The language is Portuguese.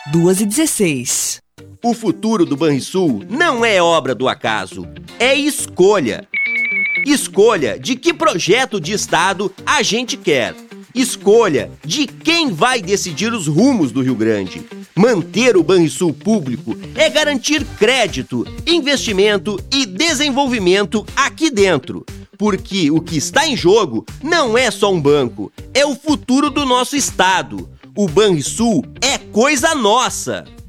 2h16. O futuro do Banrisul não é obra do acaso, é escolha. Escolha de que projeto de Estado a gente quer. Escolha de quem vai decidir os rumos do Rio Grande. Manter o Banrisul público é garantir crédito, investimento e desenvolvimento aqui dentro. Porque o que está em jogo não é só um banco, é o futuro do nosso estado. O Banrisul é coisa nossa!